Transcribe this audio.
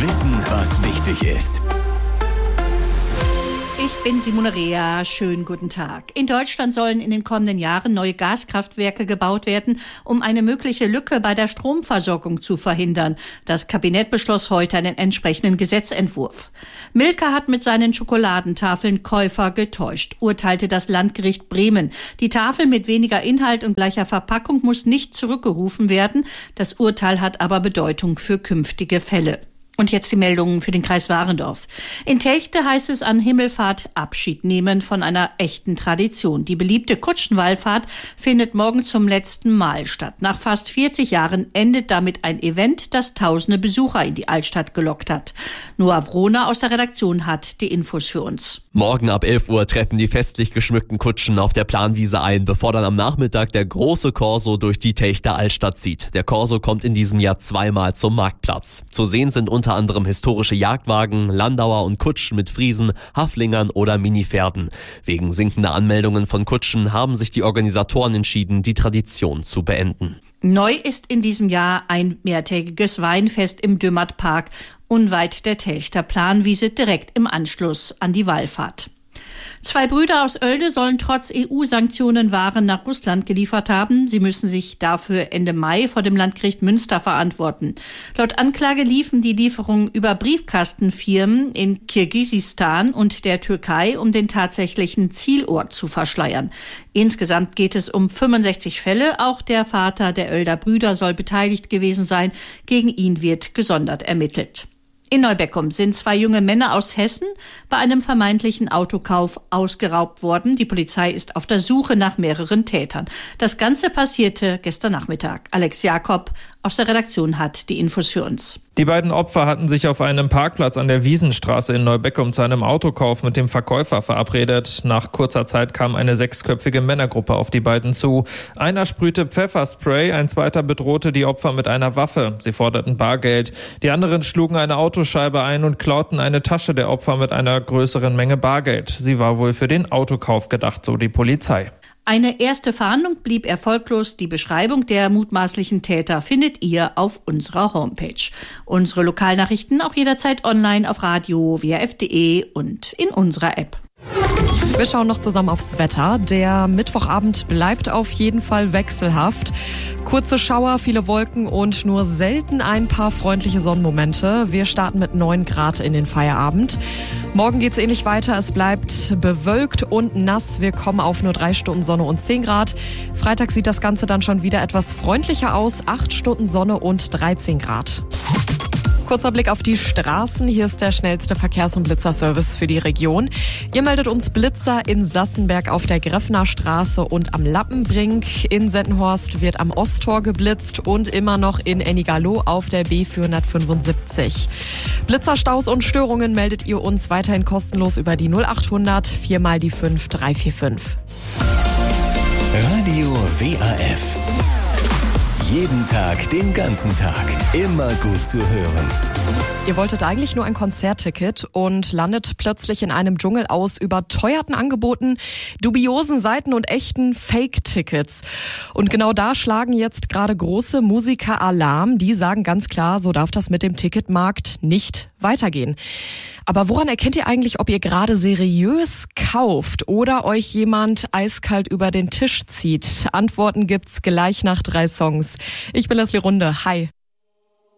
Wissen, was wichtig ist. Ich bin Simone Rea. Schönen guten Tag. In Deutschland sollen in den kommenden Jahren neue Gaskraftwerke gebaut werden, um eine mögliche Lücke bei der Stromversorgung zu verhindern. Das Kabinett beschloss heute einen entsprechenden Gesetzentwurf. Milka hat mit seinen Schokoladentafeln Käufer getäuscht, urteilte das Landgericht Bremen. Die Tafel mit weniger Inhalt und gleicher Verpackung muss nicht zurückgerufen werden. Das Urteil hat aber Bedeutung für künftige Fälle. Und jetzt die Meldungen für den Kreis Warendorf. In Telchte heißt es an Himmelfahrt Abschied nehmen von einer echten Tradition. Die beliebte Kutschenwallfahrt findet morgen zum letzten Mal statt. Nach fast 40 Jahren endet damit ein Event, das tausende Besucher in die Altstadt gelockt hat. Noah Wrohner aus der Redaktion hat die Infos für uns. Morgen ab 11 Uhr treffen die festlich geschmückten Kutschen auf der Planwiese ein, bevor dann am Nachmittag der große Corso durch die Telchter Altstadt zieht. Der Corso kommt in diesem Jahr zweimal zum Marktplatz. Zu sehen sind unter anderem historische Jagdwagen, Landauer und Kutschen mit Friesen, Haflingern oder Minipferden. Wegen sinkender Anmeldungen von Kutschen haben sich die Organisatoren entschieden, die Tradition zu beenden. Neu ist in diesem Jahr ein mehrtägiges Weinfest im Dümmertpark, unweit der Telchter Planwiese, direkt im Anschluss an die Wallfahrt. 2 Brüder aus Oelde sollen trotz EU-Sanktionen Waren nach Russland geliefert haben. Sie müssen sich dafür Ende Mai vor dem Landgericht Münster verantworten. Laut Anklage liefen die Lieferungen über Briefkastenfirmen in Kirgisistan und der Türkei, um den tatsächlichen Zielort zu verschleiern. Insgesamt geht es um 65 Fälle. Auch der Vater der Oelder Brüder soll beteiligt gewesen sein. Gegen ihn wird gesondert ermittelt. In Neubeckum sind 2 junge Männer aus Hessen bei einem vermeintlichen Autokauf ausgeraubt worden. Die Polizei ist auf der Suche nach mehreren Tätern. Das Ganze passierte gestern Nachmittag. Alex Jakob aus der Redaktion hat die Infos für uns. Die beiden Opfer hatten sich auf einem Parkplatz an der Wiesenstraße in Neubeckum zu einem Autokauf mit dem Verkäufer verabredet. Nach kurzer Zeit kam eine 6-köpfige Männergruppe auf die beiden zu. Einer sprühte Pfefferspray, ein zweiter bedrohte die Opfer mit einer Waffe. Sie forderten Bargeld. Die anderen schlugen eine Autoscheibe ein und klauten eine Tasche der Opfer mit einer größeren Menge Bargeld. Sie war wohl für den Autokauf gedacht, so die Polizei. Eine erste Fahndung blieb erfolglos. Die Beschreibung der mutmaßlichen Täter findet ihr auf unserer Homepage. Unsere Lokalnachrichten auch jederzeit online auf radio wrf.de und in unserer App. Wir schauen noch zusammen aufs Wetter. Der Mittwochabend bleibt auf jeden Fall wechselhaft. Kurze Schauer, viele Wolken und nur selten ein paar freundliche Sonnenmomente. Wir starten mit 9 Grad in den Feierabend. Morgen geht's ähnlich weiter. Es bleibt bewölkt und nass. Wir kommen auf nur 3 Stunden Sonne und 10 Grad. Freitag sieht das Ganze dann schon wieder etwas freundlicher aus. 8 Stunden Sonne und 13 Grad. Kurzer Blick auf die Straßen. Hier ist der schnellste Verkehrs- und Blitzerservice für die Region. Ihr meldet uns Blitzer in Sassenberg auf der Greffner Straße und am Lappenbrink. In Sendenhorst wird am Osttor geblitzt und immer noch in Ennigerloh auf der B475. Blitzerstaus und Störungen meldet ihr uns weiterhin kostenlos über die 0800 4 mal die 5 345. Radio WAF. Jeden Tag, den ganzen Tag. Immer gut zu hören. Ihr wolltet eigentlich nur ein Konzertticket und landet plötzlich in einem Dschungel aus überteuerten Angeboten, dubiosen Seiten und echten Fake-Tickets. Und genau da schlagen jetzt gerade große Musiker Alarm. Die sagen ganz klar, so darf das mit dem Ticketmarkt nicht weitergehen. Aber woran erkennt ihr eigentlich, ob ihr gerade seriös kauft oder euch jemand eiskalt über den Tisch zieht? Antworten gibt's gleich nach 3 Songs. Ich bin Leslie Runde. Hi.